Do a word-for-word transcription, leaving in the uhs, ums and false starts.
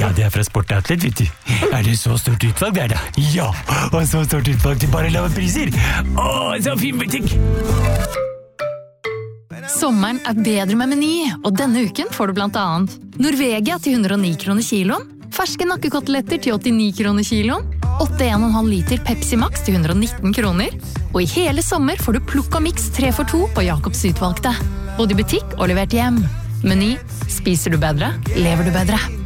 Ja, det er fra Sportoutlet, vet du. Er det så stort utvalg der da? Ja, og så stort utvalg til bare lave priser. Åh, så fin butikk! Sommeren er bedre med Meny, og denne uken får du blant annet Norvegia til hundre og ni kroner kiloen, ferske nakkekoteletter til åttini kroner kiloen, åtte komma en liter Pepsi Max til hundre og nitten kroner, og i hele sommer får du Plukka Mix tre for to på Jacobs utvalgte. Både i butikk og levert hjem. Meny, spiser du bedre, lever du bedre.